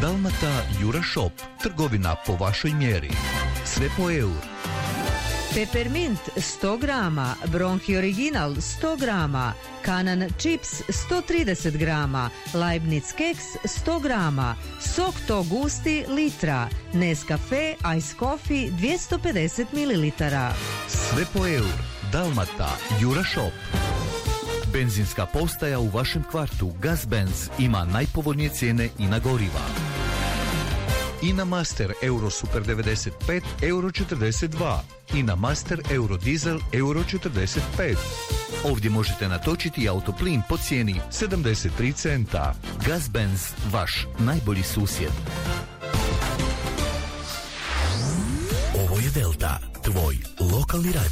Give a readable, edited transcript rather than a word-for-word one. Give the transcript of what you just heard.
Dalmata Jura Shop, trgovina po vašoj mjeri. Sve po eur. Peppermint 100 grama, Bronchi Original 100 grama, Kanan Chips 130 grama, Leibniz Keks 100 grama, Sok to gusti litra, Nescafe Ice Coffee 250 ml. Sve po eur. Dalmata Jura Shop. Benzinska postaja u vašem kvartu Gazbenz ima najpovoljnije cijene i na goriva. INA Master Euro Super 95 Euro 42. INA Master Euro Diesel Euro 45. Ovdje možete natočiti autoplin po cijeni 73 centa. Gazbenz, vaš najbolji susjed. Ovo je Delta, tvoj lokalni radio.